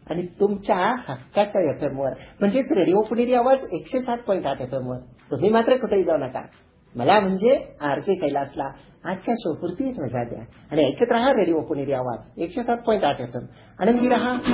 आणि तुमच्या हक्काच्या FM वर म्हणजेच रेडिओ पुणेरी आवाज 107.8 FM वर. तुम्ही मात्र कुठेही जाऊ नका. मला म्हणजे RJ कैलासला आजच्या शोपुरती रजा द्या आणि ऐकत रहा रेडिओ पुणेरी आवाज 107.8 FM. आनंदी रहा.